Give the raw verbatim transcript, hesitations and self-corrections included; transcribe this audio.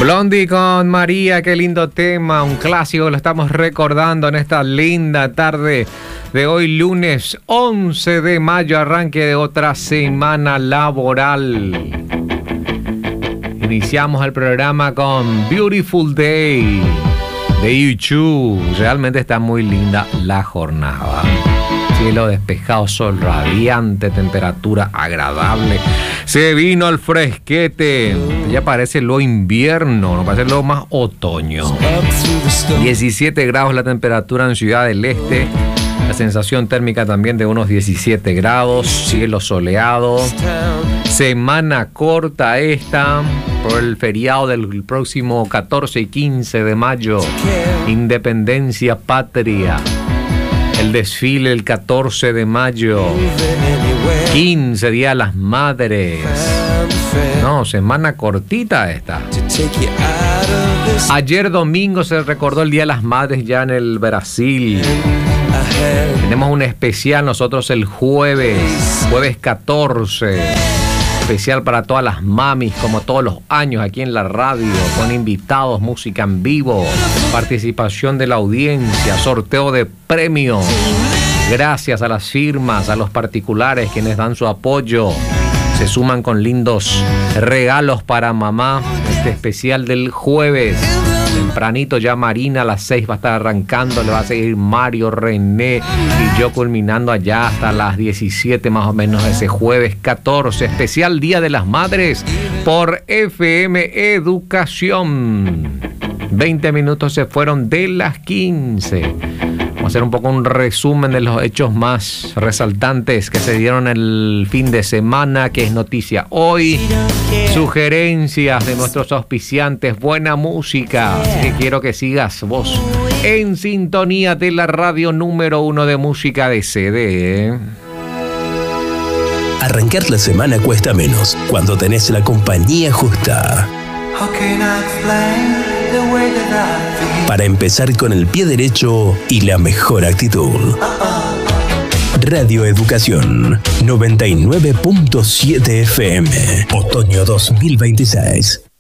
Blondie con María, qué lindo tema, un clásico, lo estamos recordando en esta linda tarde de hoy, lunes once de mayo, arranque de otra semana laboral. Iniciamos el programa con Beautiful Day de U dos. Realmente está muy linda la jornada. Cielo despejado, sol radiante, temperatura agradable. Se vino el fresquete. Ya parece lo invierno, no parece lo más otoño. diecisiete grados la temperatura en Ciudad del Este. La sensación térmica también de unos diecisiete grados. Cielo soleado. Semana corta esta por el feriado del próximo catorce y quince de mayo. Independencia patria. El desfile el catorce de mayo, quince Día de las Madres. No, semana cortita esta. Ayer domingo se recordó el Día de las Madres ya en el Brasil. Tenemos un especial nosotros el jueves, jueves catorce. Especial para todas las mamis, como todos los años aquí en la radio, con invitados, música en vivo, participación de la audiencia, sorteo de premios. Gracias a las firmas, a los particulares quienes dan su apoyo, se suman con lindos regalos para mamá. Este especial del jueves, tempranito ya Marina a las seis va a estar arrancando, le va a seguir Mario, René y yo culminando allá hasta las diecisiete más o menos ese jueves catorce, especial Día de las Madres por F M Educación. veinte minutos se fueron de las quince. Vamos a hacer un poco un resumen de los hechos más resaltantes que se dieron el fin de semana, que es noticia hoy. Sugerencias de nuestros auspiciantes, buena música. Así que quiero que sigas vos en sintonía de la radio número uno de música de C D. ¿eh? Arrancar la semana cuesta menos cuando tenés la compañía justa. Para empezar con el pie derecho y la mejor actitud. Radio Educación noventa y nueve punto siete F M, otoño dos mil veintiséis.